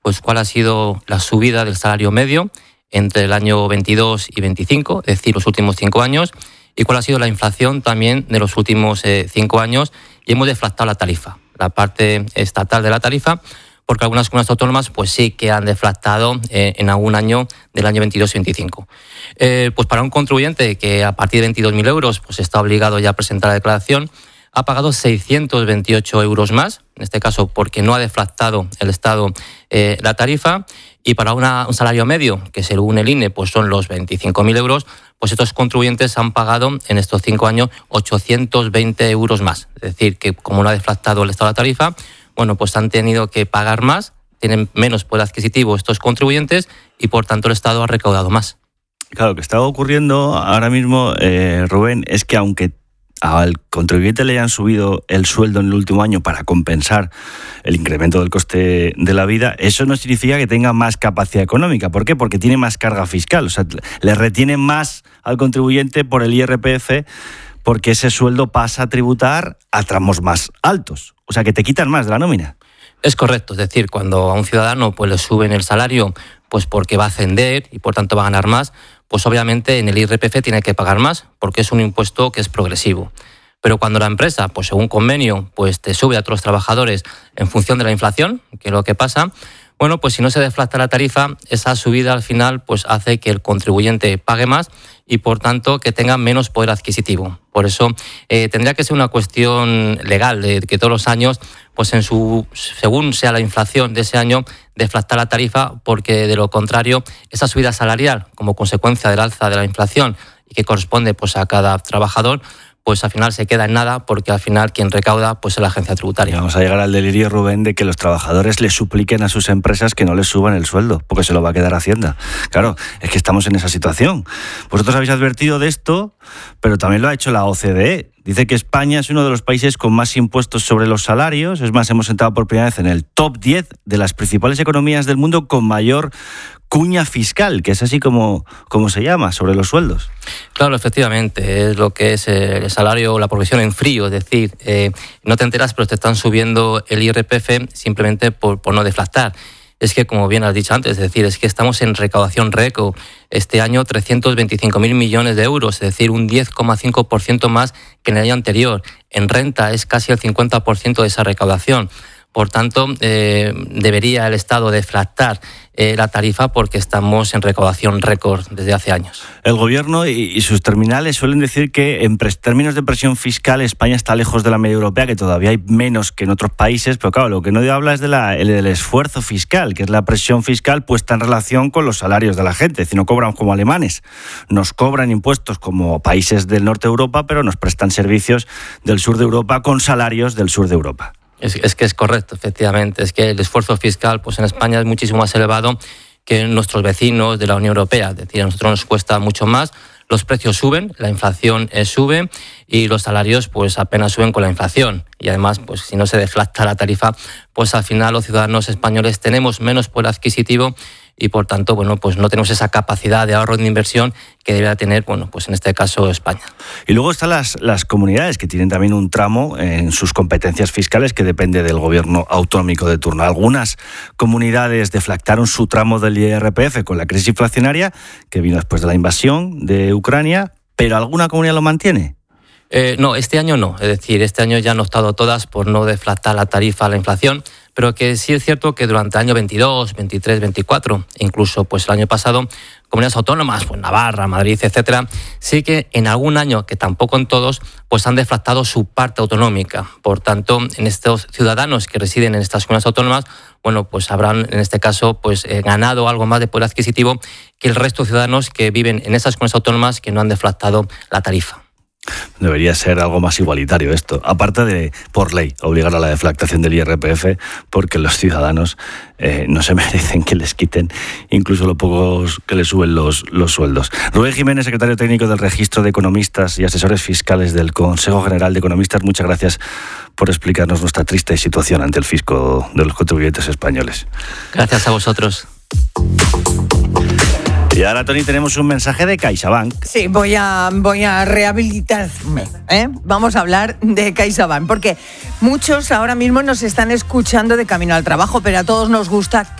pues cuál ha sido la subida del salario medio entre el año 22 y 25, es decir, los últimos 5 años, y cuál ha sido la inflación también de los últimos 5 años, y hemos deflactado la tarifa, la parte estatal de la tarifa, porque algunas comunidades autónomas pues sí que han deflactado en algún año del año 22 y 25. Pues para un contribuyente que a partir de 22.000 euros pues está obligado ya a presentar la declaración, ha pagado 628 euros más, en este caso porque no ha deflactado el Estado la tarifa, y para un salario medio, que según el INE pues son los 25.000 euros, pues estos contribuyentes han pagado en estos 5 años 820 euros más. Es decir, que como no ha deflactado el Estado la tarifa, bueno, pues han tenido que pagar más, tienen menos poder adquisitivo estos contribuyentes y por tanto el Estado ha recaudado más. Claro, lo que está ocurriendo ahora mismo, Rubén, es que aunque al contribuyente le hayan subido el sueldo en el último año para compensar el incremento del coste de la vida, eso no significa que tenga más capacidad económica. ¿Por qué? Porque tiene más carga fiscal. O sea, le retienen más al contribuyente por el IRPF porque ese sueldo pasa a tributar a tramos más altos. O sea, que te quitan más de la nómina. Es correcto. Es decir, cuando a un ciudadano pues le suben el salario pues porque va a ascender y por tanto va a ganar más, pues obviamente en el IRPF tiene que pagar más porque es un impuesto que es progresivo. Pero cuando la empresa, pues según convenio, pues te sube a otros trabajadores en función de la inflación, que es lo que pasa, bueno, pues si no se deflacta la tarifa, esa subida al final pues hace que el contribuyente pague más y por tanto que tenga menos poder adquisitivo. Por eso tendría que ser una cuestión legal de que todos los años, pues según sea la inflación de ese año, deflactar la tarifa, porque de lo contrario esa subida salarial como consecuencia del alza de la inflación y que corresponde pues a cada trabajador, pues al final se queda en nada, porque al final quien recauda pues es la agencia tributaria. Vamos a llegar al delirio, Rubén, de que los trabajadores le supliquen a sus empresas que no les suban el sueldo, porque se lo va a quedar Hacienda. Claro, es que estamos en esa situación. Vosotros habéis advertido de esto, pero también lo ha hecho la OCDE. Dice que España es uno de los países con más impuestos sobre los salarios. Es más, hemos entrado por primera vez en el top 10 de las principales economías del mundo con mayor cuña fiscal, que es así como se llama, sobre los sueldos. Claro, efectivamente, es lo que es el salario, la provisión en frío, es decir, no te enteras, pero te están subiendo el IRPF simplemente por no deflactar. Es que, como bien has dicho antes, es decir, es que estamos en recaudación récord. Este año 325.000 millones de euros, es decir, un 10,5% más que en el año anterior. En renta es casi el 50% de esa recaudación. Por tanto, debería el Estado deflactar la tarifa porque estamos en recaudación récord desde hace años. El Gobierno y sus terminales suelen decir que en términos de presión fiscal España está lejos de la media europea, que todavía hay menos que en otros países, pero claro, lo que no habla es del esfuerzo fiscal, que es la presión fiscal puesta en relación con los salarios de la gente. Es decir, no cobran como alemanes, nos cobran impuestos como países del norte de Europa, pero nos prestan servicios del sur de Europa con salarios del sur de Europa. Es que es correcto, efectivamente. Es que el esfuerzo fiscal pues en España es muchísimo más elevado que en nuestros vecinos de la Unión Europea. Es decir, a nosotros nos cuesta mucho más. Los precios suben, la inflación sube y los salarios pues apenas suben con la inflación. Y además, pues si no se deflacta la tarifa, pues al final los ciudadanos españoles tenemos menos poder adquisitivo y por tanto, bueno, pues no tenemos esa capacidad de ahorro de inversión que debería tener, bueno, pues en este caso España. Y luego están las comunidades que tienen también un tramo en sus competencias fiscales que depende del gobierno autonómico de turno. Algunas comunidades deflactaron su tramo del IRPF con la crisis inflacionaria que vino después de la invasión de Ucrania, pero ¿alguna comunidad lo mantiene? No, este año no. Es decir, este año ya han optado todas por no deflactar la tarifa a la inflación, pero que sí es cierto que durante el año 22, 23, 24, incluso pues el año pasado, comunidades autónomas, pues Navarra, Madrid, etcétera, sí que en algún año, que tampoco en todos, pues han deflactado su parte autonómica. Por tanto, en estos ciudadanos que residen en estas comunidades autónomas, bueno, pues habrán en este caso pues ganado algo más de poder adquisitivo que el resto de ciudadanos que viven en esas comunidades autónomas que no han deflactado la tarifa. Debería ser algo más igualitario esto, aparte de, por ley, obligar a la deflactación del IRPF, porque los ciudadanos no se merecen que les quiten incluso lo pocos que les suben los sueldos. Rubén Jiménez, secretario técnico del Registro de Economistas y Asesores Fiscales del Consejo General de Economistas, muchas gracias por explicarnos nuestra triste situación ante el fisco de los contribuyentes españoles. Gracias a vosotros. Y ahora, Toni, tenemos un mensaje de CaixaBank. Sí, voy a rehabilitarme. Vamos a hablar de CaixaBank, porque muchos ahora mismo nos están escuchando de camino al trabajo, pero a todos nos gusta